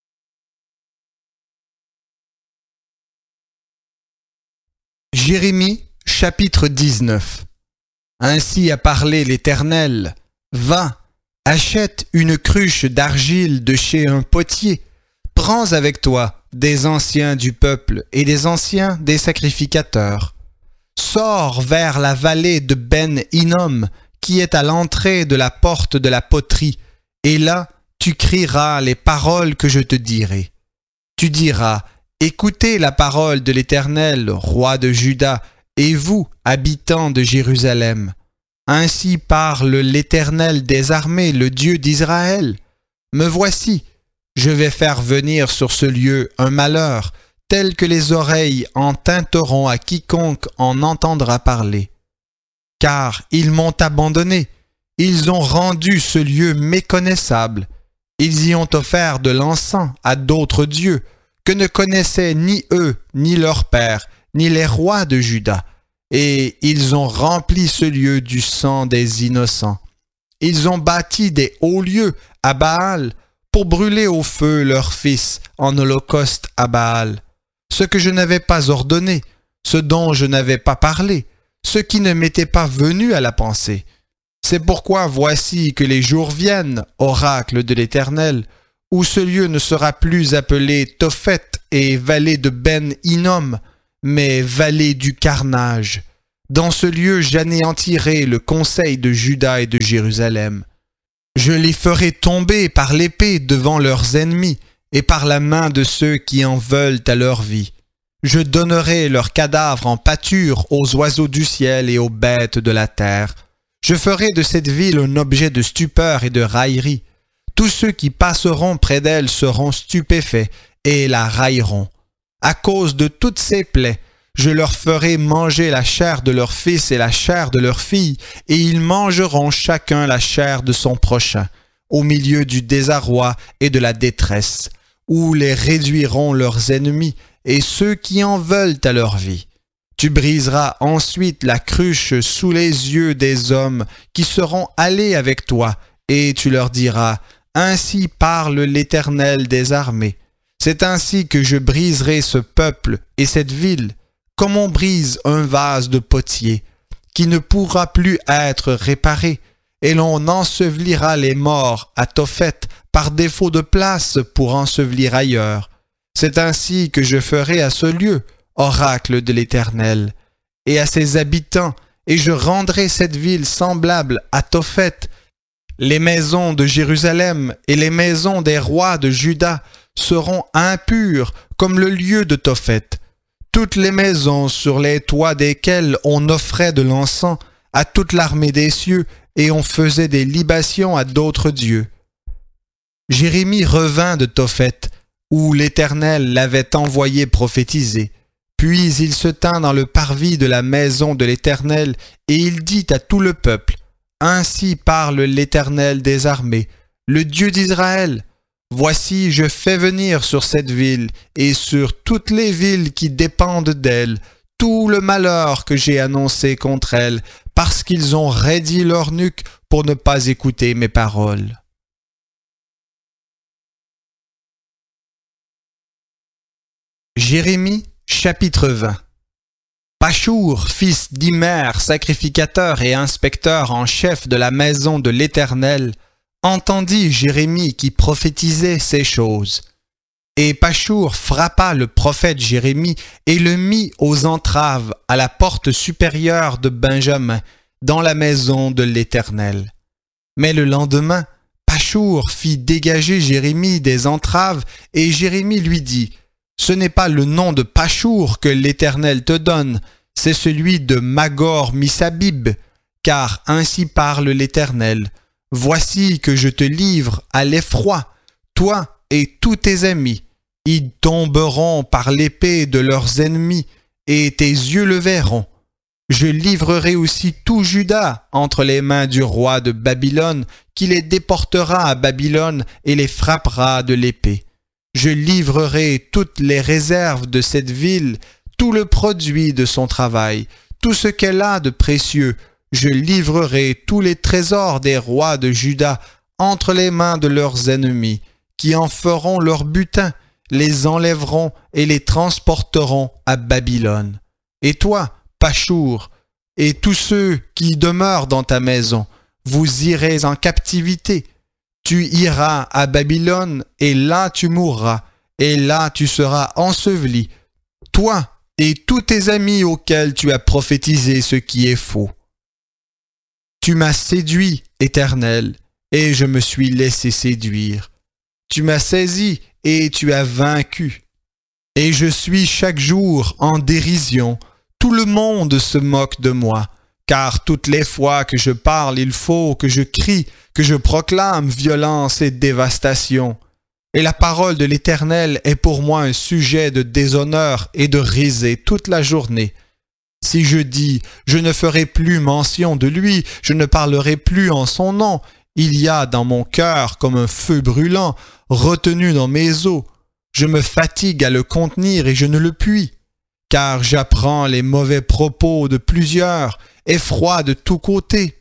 Jérémie, chapitre 19. Ainsi a parlé l'Éternel, va, achète une cruche d'argile de chez un potier, prends avec toi des anciens du peuple et des anciens des sacrificateurs. Sors vers la vallée de Ben-Hinnom, qui est à l'entrée de la porte de la poterie, et là tu crieras les paroles que je te dirai. Tu diras, écoutez la parole de l'Éternel, roi de Juda, et vous, habitants de Jérusalem. Ainsi parle l'Éternel des armées, le Dieu d'Israël. Me voici, je vais faire venir sur ce lieu un malheur, tel que les oreilles en tinteront à quiconque en entendra parler. Car ils m'ont abandonné, ils ont rendu ce lieu méconnaissable, ils y ont offert de l'encens à d'autres dieux, que ne connaissaient ni eux, ni leurs pères, ni les rois de Juda. Et ils ont rempli ce lieu du sang des innocents. Ils ont bâti des hauts lieux à Baal pour brûler au feu leurs fils en holocauste à Baal. Ce que je n'avais pas ordonné, ce dont je n'avais pas parlé, ce qui ne m'était pas venu à la pensée. C'est pourquoi voici que les jours viennent, oracle de l'Éternel, où ce lieu ne sera plus appelé Tophet et vallée de Ben Hinnom, mais vallée du carnage. Dans ce lieu j'anéantirai le conseil de Juda et de Jérusalem. Je les ferai tomber par l'épée devant leurs ennemis et par la main de ceux qui en veulent à leur vie. Je donnerai leurs cadavres en pâture aux oiseaux du ciel et aux bêtes de la terre. Je ferai de cette ville un objet de stupeur et de raillerie. Tous ceux qui passeront près d'elle seront stupéfaits et la railleront. À cause de toutes ces plaies, je leur ferai manger la chair de leurs fils et la chair de leurs filles, et ils mangeront chacun la chair de son prochain, au milieu du désarroi et de la détresse, où les réduiront leurs ennemis et ceux qui en veulent à leur vie. Tu briseras ensuite la cruche sous les yeux des hommes qui seront allés avec toi, et tu leur diras, « Ainsi parle l'Éternel des armées. C'est ainsi que je briserai ce peuple et cette ville, comme on brise un vase de potier, qui ne pourra plus être réparé, et l'on ensevelira les morts à Tophet par défaut de place pour ensevelir ailleurs. C'est ainsi que je ferai à ce lieu, oracle de l'Éternel, et à ses habitants, et je rendrai cette ville semblable à Tophet. Les maisons de Jérusalem et les maisons des rois de Juda seront impures comme le lieu de Tophet. Toutes les maisons sur les toits desquelles on offrait de l'encens à toute l'armée des cieux et on faisait des libations à d'autres dieux. Jérémie revint de Tophet, où l'Éternel l'avait envoyé prophétiser. Puis il se tint dans le parvis de la maison de l'Éternel et il dit à tout le peuple, « Ainsi parle l'Éternel des armées, le Dieu d'Israël. Voici, je fais venir sur cette ville et sur toutes les villes qui dépendent d'elle tout le malheur que j'ai annoncé contre elles, parce qu'ils ont raidi leur nuque pour ne pas écouter mes paroles. » Jérémie, chapitre 20. Pachour, fils d'Imer, sacrificateur et inspecteur en chef de la maison de l'Éternel, entendit Jérémie qui prophétisait ces choses. Et Pachour frappa le prophète Jérémie et le mit aux entraves à la porte supérieure de Benjamin, dans la maison de l'Éternel. Mais le lendemain, Pachour fit dégager Jérémie des entraves et Jérémie lui dit, « Ce n'est pas le nom de Pachour que l'Éternel te donne, c'est celui de Magor-Missabib, car ainsi parle l'Éternel. Voici que je te livre à l'effroi, toi et tous tes amis. Ils tomberont par l'épée de leurs ennemis, et tes yeux le verront. Je livrerai aussi tout Juda entre les mains du roi de Babylone, qui les déportera à Babylone et les frappera de l'épée. Je livrerai toutes les réserves de cette ville, tout le produit de son travail, tout ce qu'elle a de précieux. Je livrerai tous les trésors des rois de Juda entre les mains de leurs ennemis, qui en feront leur butin, les enlèveront et les transporteront à Babylone. Et toi, Pachour, et tous ceux qui demeurent dans ta maison, vous irez en captivité. Tu iras à Babylone, et là tu mourras, et là tu seras enseveli, toi et tous tes amis auxquels tu as prophétisé ce qui est faux. Tu m'as séduit, Éternel, et je me suis laissé séduire. Tu m'as saisi, et tu as vaincu. Et je suis chaque jour en dérision. Tout le monde se moque de moi, car toutes les fois que je parle, il faut que je crie, que je proclame violence et dévastation. Et la parole de l'Éternel est pour moi un sujet de déshonneur et de risée toute la journée. Si je dis, je ne ferai plus mention de lui, je ne parlerai plus en son nom, il y a dans mon cœur comme un feu brûlant, retenu dans mes os. Je me fatigue à le contenir et je ne le puis, car j'apprends les mauvais propos de plusieurs, effroi de tous côtés.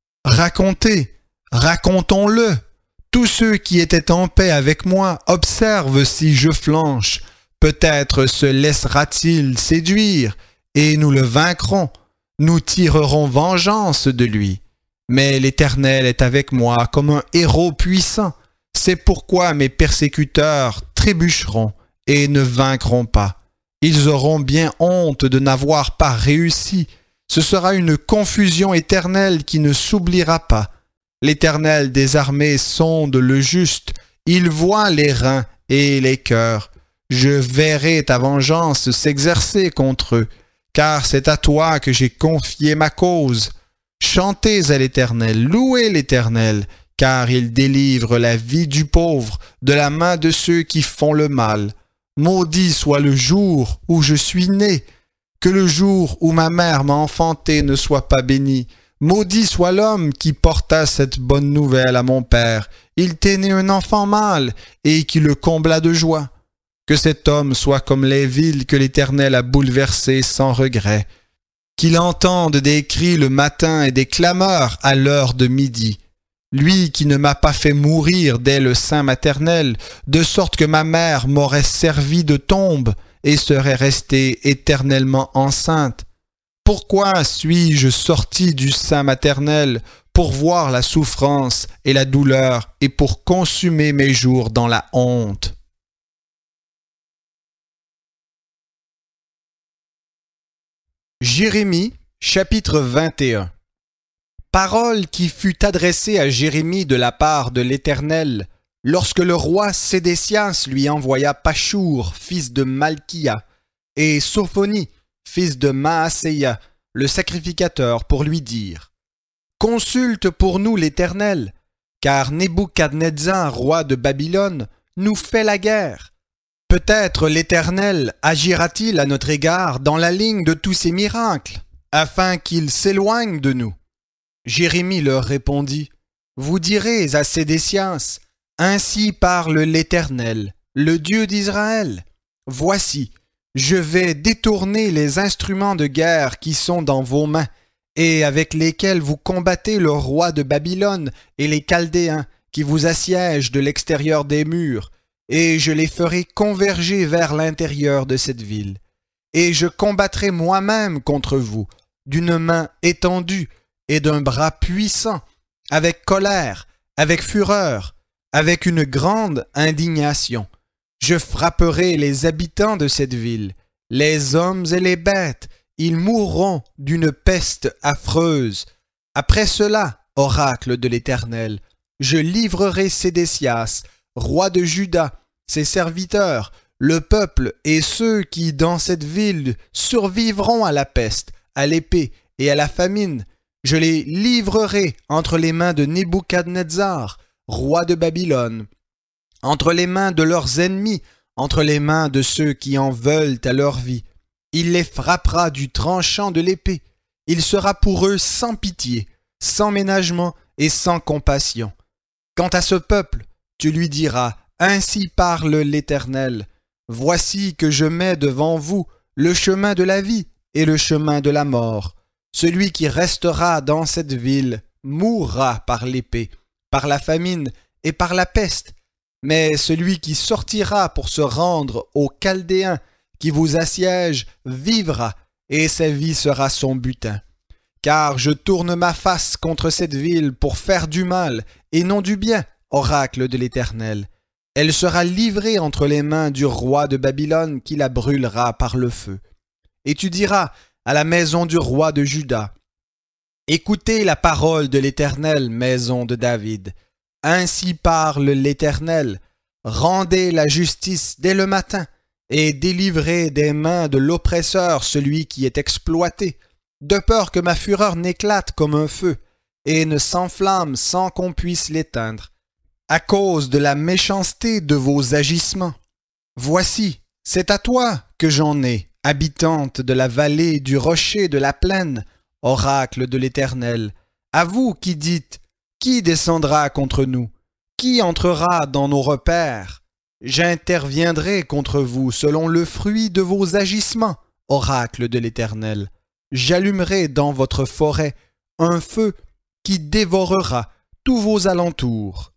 Racontons-le. Tous ceux qui étaient en paix avec moi observent si je flanche. Peut-être se laissera-t-il séduire, et nous le vaincrons. Nous tirerons vengeance de lui. Mais l'Éternel est avec moi comme un héros puissant. C'est pourquoi mes persécuteurs trébucheront et ne vaincront pas. Ils auront bien honte de n'avoir pas réussi. Ce sera une confusion éternelle qui ne s'oubliera pas. L'Éternel des armées sonde le juste. Il voit les reins et les cœurs. Je verrai ta vengeance s'exercer contre eux, car c'est à toi que j'ai confié ma cause. Chantez à l'Éternel, louez l'Éternel, car il délivre la vie du pauvre de la main de ceux qui font le mal. Maudit soit le jour où je suis né, que le jour où ma mère m'a enfanté ne soit pas béni. Maudit soit l'homme qui porta cette bonne nouvelle à mon père. Il t'est né un enfant mâle et qui le combla de joie. Que cet homme soit comme les villes que l'Éternel a bouleversées sans regret. Qu'il entende des cris le matin et des clameurs à l'heure de midi. Lui qui ne m'a pas fait mourir dès le sein maternel, de sorte que ma mère m'aurait servi de tombe et serait restée éternellement enceinte. Pourquoi suis-je sorti du sein maternel pour voir la souffrance et la douleur et pour consumer mes jours dans la honte?
Jérémie, chapitre 21. Parole qui fut adressée à Jérémie de la part de l'Éternel, lorsque le roi Sédécias lui envoya Pachour, fils de Malkia, et Sophonie, fils de Maaseia, le sacrificateur, pour lui dire: Consulte pour nous l'Éternel, car Nebuchadnezzar, roi de Babylone, nous fait la guerre. Peut-être l'Éternel agira-t-il à notre égard dans la ligne de tous ses miracles, afin qu'il s'éloigne de nous. Jérémie leur répondit: Vous direz à Sédécias: Ainsi parle l'Éternel, le Dieu d'Israël. Voici, je vais détourner les instruments de guerre qui sont dans vos mains, et avec lesquels vous combattez le roi de Babylone et les Chaldéens qui vous assiègent de l'extérieur des murs, et je les ferai converger vers l'intérieur de cette ville. Et je combattrai moi-même contre vous, d'une main étendue et d'un bras puissant, avec colère, avec fureur, avec une grande indignation. Je frapperai les habitants de cette ville, les hommes et les bêtes, ils mourront d'une peste affreuse. Après cela, oracle de l'Éternel, je livrerai Sédécias, roi de Juda, ses serviteurs, le peuple et ceux qui, dans cette ville, survivront à la peste, à l'épée et à la famine. Je les livrerai entre les mains de Nebuchadnezzar, roi de Babylone, entre les mains de leurs ennemis, entre les mains de ceux qui en veulent à leur vie. Il les frappera du tranchant de l'épée. Il sera pour eux sans pitié, sans ménagement et sans compassion. Quant à ce peuple, tu lui diras: Ainsi parle l'Éternel. Voici que je mets devant vous le chemin de la vie et le chemin de la mort. Celui qui restera dans cette ville mourra par l'épée, par la famine et par la peste. Mais celui qui sortira pour se rendre aux Chaldéens qui vous assiègent vivra, et sa vie sera son butin. Car je tourne ma face contre cette ville pour faire du mal et non du bien, oracle de l'Éternel. Elle sera livrée entre les mains du roi de Babylone qui la brûlera par le feu. Et tu diras à la maison du roi de Juda: Écoutez la parole de l'Éternel, maison de David. Ainsi parle l'Éternel: Rendez la justice dès le matin, et délivrez des mains de l'oppresseur celui qui est exploité, de peur que ma fureur n'éclate comme un feu, et ne s'enflamme sans qu'on puisse l'éteindre, à cause de la méchanceté de vos agissements. Voici, c'est à toi que j'en ai, habitante de la vallée du rocher de la plaine, oracle de l'Éternel, à vous qui dites: Qui descendra contre nous? Qui entrera dans nos repères? J'interviendrai contre vous selon le fruit de vos agissements, oracle de l'Éternel. J'allumerai dans votre forêt un feu qui dévorera tous vos alentours.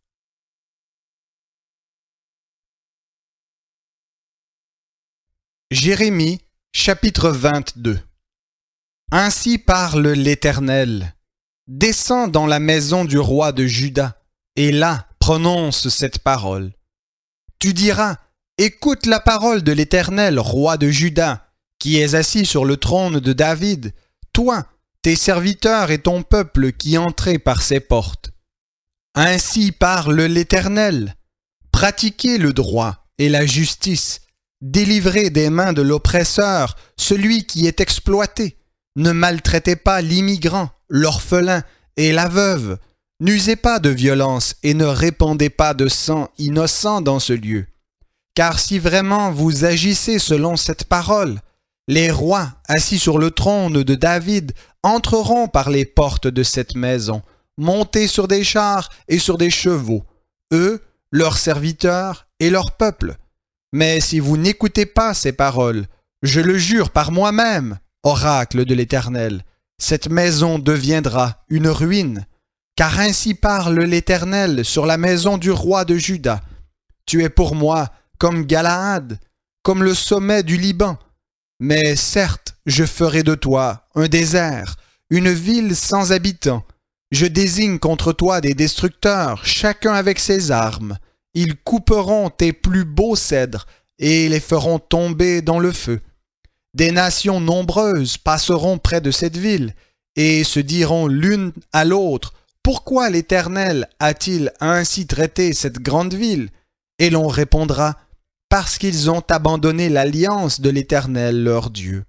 Jérémie, chapitre 22. Ainsi parle l'Éternel. descends dans la maison du roi de Juda, et là prononce cette parole. Tu diras, écoute la parole de l'Éternel, roi de Juda, qui est assis sur le trône de David, toi, tes serviteurs et ton peuple qui entrez par ses portes. Ainsi parle l'Éternel. Pratiquez le droit et la justice. Délivrez des mains de l'oppresseur celui qui est exploité. Ne maltraitez pas l'immigrant, l'orphelin et la veuve. N'usez pas de violence et ne répandez pas de sang innocent dans ce lieu. Car si vraiment vous agissez selon cette parole, les rois assis sur le trône de David entreront par les portes de cette maison, montés sur des chars et sur des chevaux, eux, leurs serviteurs et leur peuple. Mais si vous n'écoutez pas ces paroles, je le jure par moi-même, oracle de l'Éternel, cette maison deviendra une ruine. Car ainsi parle l'Éternel sur la maison du roi de Juda. Tu es pour moi comme Galaad, comme le sommet du Liban. Mais certes, je ferai de toi un désert, une ville sans habitants. Je désigne contre toi des destructeurs, chacun avec ses armes. Ils couperont tes plus beaux cèdres et les feront tomber dans le feu. Des nations nombreuses passeront près de cette ville et se diront l'une à l'autre, « Pourquoi l'Éternel a-t-il ainsi traité cette grande ville ?» Et l'on répondra, « Parce qu'ils ont abandonné l'alliance de l'Éternel leur Dieu.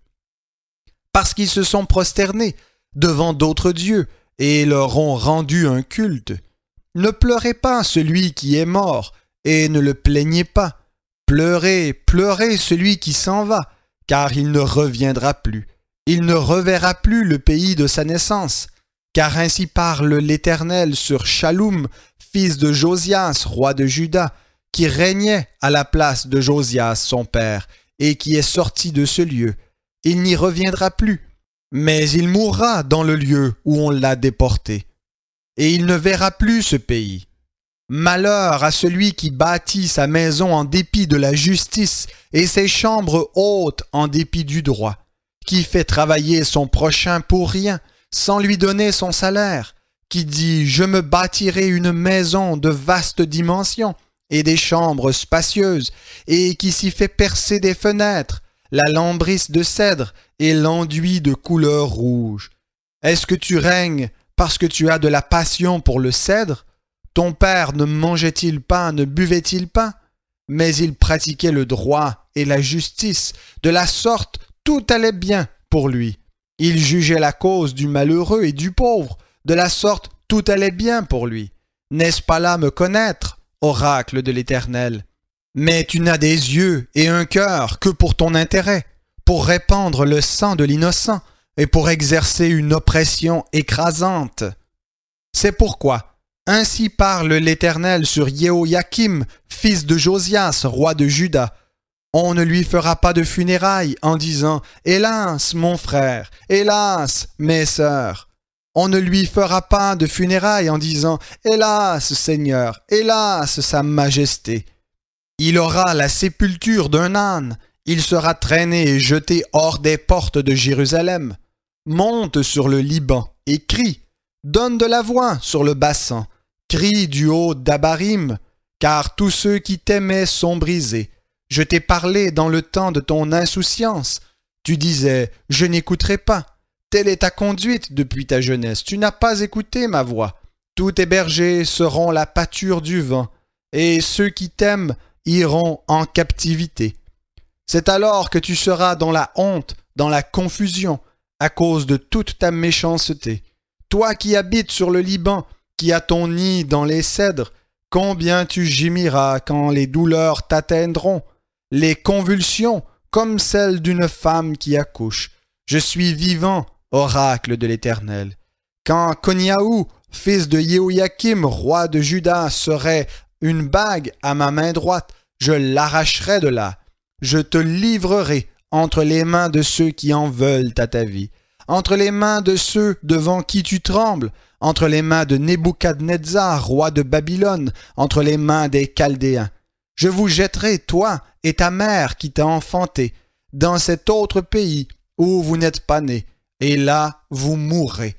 Parce qu'ils se sont prosternés devant d'autres dieux et leur ont rendu un culte. Ne pleurez pas celui qui est mort, et ne le plaignez pas. Pleurez, pleurez celui qui s'en va, car il ne reviendra plus. Il ne reverra plus le pays de sa naissance. Car ainsi parle l'Éternel sur Shallum, fils de Josias, roi de Juda, qui régnait à la place de Josias son père, et qui est sorti de ce lieu. Il n'y reviendra plus, mais il mourra dans le lieu où on l'a déporté. Et il ne verra plus ce pays. Malheur à celui qui bâtit sa maison en dépit de la justice et ses chambres hautes en dépit du droit, qui fait travailler son prochain pour rien, sans lui donner son salaire, qui dit « Je me bâtirai une maison de vaste dimension et des chambres spacieuses, et qui s'y fait percer des fenêtres, la lambrisse de cèdre et l'enduit de couleur rouge. Est-ce que tu règnes parce que tu as de la passion pour le cèdre? Ton père ne mangeait-il pas, ne buvait-il pas? Mais il pratiquait le droit et la justice. De la sorte, tout allait bien pour lui. Il jugeait la cause du malheureux et du pauvre. De la sorte, tout allait bien pour lui. N'est-ce pas là me connaître, oracle de l'Éternel? Mais tu n'as des yeux et un cœur que pour ton intérêt, pour répandre le sang de l'innocent et pour exercer une oppression écrasante. C'est pourquoi, ainsi parle l'Éternel sur Jéhoïakim, fils de Josias, roi de Juda. On ne lui fera pas de funérailles en disant « Hélas, mon frère, hélas, mes sœurs !» On ne lui fera pas de funérailles en disant « Hélas, Seigneur, hélas, Sa Majesté !» Il aura la sépulture d'un âne, il sera traîné et jeté hors des portes de Jérusalem. Monte sur le Liban et crie, donne de la voix sur le bassin, crie du haut d'Abarim, car tous ceux qui t'aimaient sont brisés. Je t'ai parlé dans le temps de ton insouciance. Tu disais, je n'écouterai pas. Telle est ta conduite depuis ta jeunesse. Tu n'as pas écouté ma voix. Tous tes bergers seront la pâture du vent, et ceux qui t'aiment iront en captivité. C'est alors que tu seras dans la honte, dans la confusion, à cause de toute ta méchanceté. Toi qui habites sur le Liban, qui as ton nid dans les cèdres, combien tu gémiras quand les douleurs t'atteindront, les convulsions comme celles d'une femme qui accouche. Je suis vivant, oracle de l'Éternel. Quand Koniaou, fils de Jéhoïakim, roi de Juda, serait une bague à ma main droite, je l'arracherai de là. Je te livrerai entre les mains de ceux qui en veulent à ta vie, entre les mains de ceux devant qui tu trembles, entre les mains de Nebuchadnezzar, roi de Babylone, entre les mains des Chaldéens. Je vous jetterai, toi et ta mère qui t'a enfanté, dans cet autre pays où vous n'êtes pas nés, et là vous mourrez.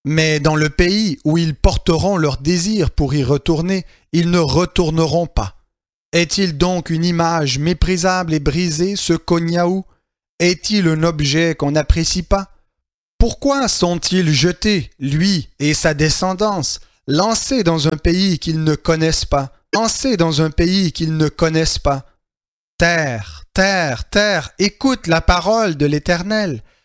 Mais dans le pays où ils porteront leur désir pour y retourner, ils ne retourneront pas. Est-il donc une image méprisable et brisée, ce Koniaou? Est-il un objet qu'on n'apprécie pas? Pourquoi sont-ils jetés, lui et sa descendance, lancés dans un pays qu'ils ne connaissent pas, lancés dans un pays qu'ils ne connaissent pas? Terre, terre, terre, écoute la parole de l'Éternel.